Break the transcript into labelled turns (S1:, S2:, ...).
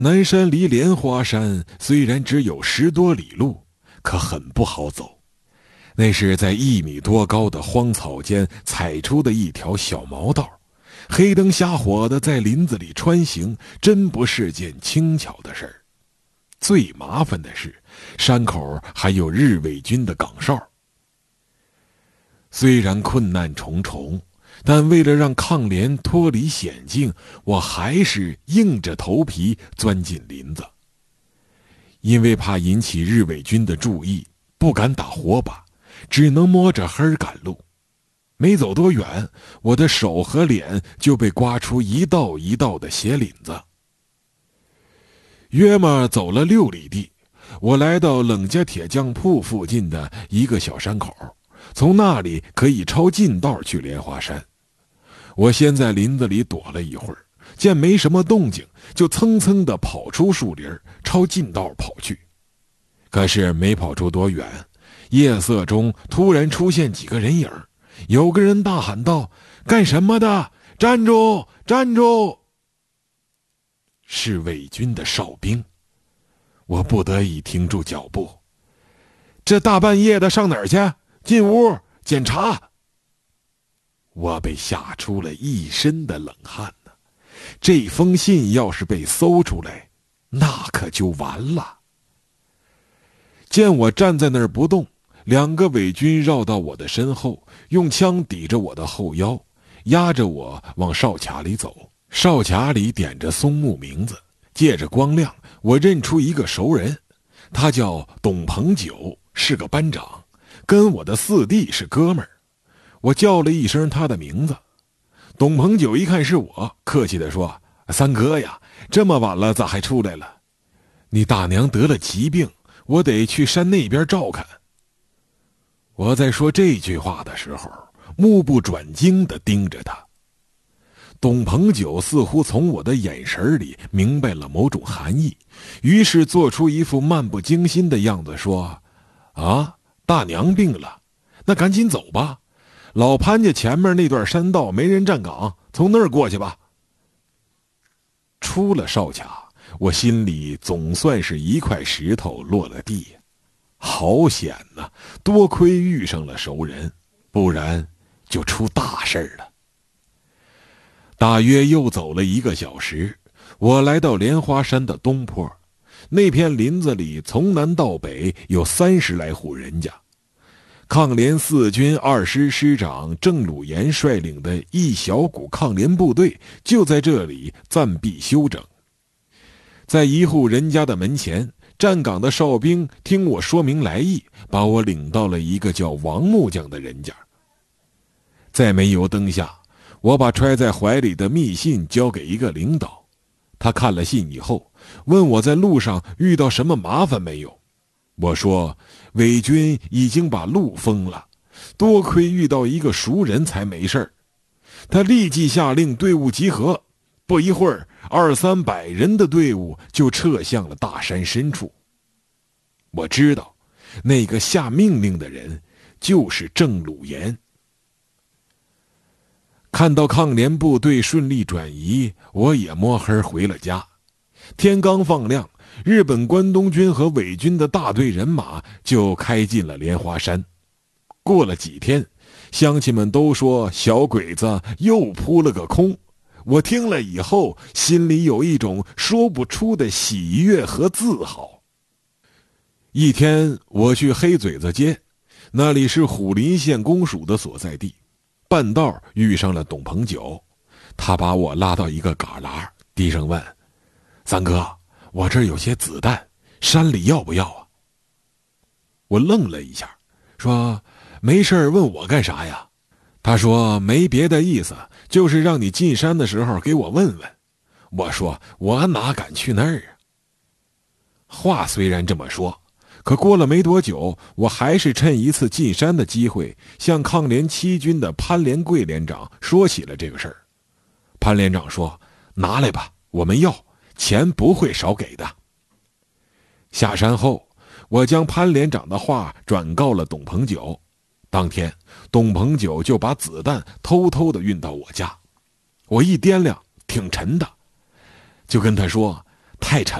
S1: 南山离莲花山虽然只有10多里路，可很不好走。那是在1米多高的荒草间踩出的一条小毛道，黑灯瞎火的在林子里穿行，真不是件轻巧的事儿。最麻烦的是，山口还有日伪军的岗哨。虽然困难重重，但为了让抗联脱离险境，我还是硬着头皮钻进林子。因为怕引起日伪军的注意，不敢打火把，只能摸着黑赶路。没走多远，我的手和脸就被刮出一道一道的血领子。约莫走了6里地，我来到冷家铁匠铺附近的一个小山口，从那里可以抄近道去莲花山。我先在林子里躲了一会儿，见没什么动静，就蹭蹭地跑出树林，抄近道跑去。可是没跑出多远，夜色中突然出现几个人影，有个人大喊道：“干什么的？站住！站住！”是伪军的哨兵。我不得已停住脚步。这大半夜的上哪儿去？进屋检查。我被吓出了一身的冷汗呢。这封信要是被搜出来，那可就完了。见我站在那儿不动，2个伪军绕到我的身后，用枪抵着我的后腰，压着我往哨卡里走。哨卡里点着松木名字，借着光亮，我认出一个熟人，他叫董鹏九，是个班长，跟我的4弟是哥们儿。我叫了一声他的名字，董鹏九一看是我，客气地说：“三哥呀，这么晚了咋还出来了？你大娘得了疾病，我得去山那边照看。”我在说这句话的时候，目不转睛地盯着他。董鹏九似乎从我的眼神里明白了某种含义，于是做出一副漫不经心的样子说：“啊，大娘病了，那赶紧走吧。老潘家前面那段山道没人站岗，从那儿过去吧。”出了哨卡，我心里总算是一块石头落了地。好险呐，多亏遇上了熟人，不然就出大事了。大约又走了1个小时，我来到莲花山的东坡。那片林子里从南到北有30来户人家。抗联4军2师师长郑鲁岩率领的一小股抗联部队就在这里暂避休整。在一户人家的门前，站岗的哨兵听我说明来意，把我领到了一个叫王木匠的人家。在煤油灯下，我把揣在怀里的密信交给一个领导，他看了信以后，问我在路上遇到什么麻烦没有。我说伪军已经把路封了，多亏遇到一个熟人才没事儿。他立即下令队伍集合，不一会儿200-300人的队伍就撤向了大山深处。我知道那个下命令的人就是郑鲁岩。看到抗联部队顺利转移，我也摸黑回了家。天刚放亮，日本关东军和伪军的大队人马就开进了莲花山。过了几天，乡亲们都说小鬼子又扑了个空。我听了以后，心里有一种说不出的喜悦和自豪。一天，我去黑嘴子街，那里是虎林县公署的所在地。半道遇上了董鹏九，他把我拉到一个旮旯，低声问：“三哥，我这儿有些子弹，山里要不要啊？”我愣了一下，说：“没事问我干啥呀？”他说：“没别的意思，就是让你进山的时候给我问问。”我说：“我哪敢去那儿啊？”话虽然这么说，可过了没多久，我还是趁一次进山的机会，向抗联7军的潘连贵连长说起了这个事儿。潘连长说：“拿来吧，我们要，钱不会少给的。”下山后，我将潘连长的话转告了董鹏九。当天，董鹏九就把子弹偷偷地运到我家。我一掂量，挺沉的，就跟他说：“ 太沉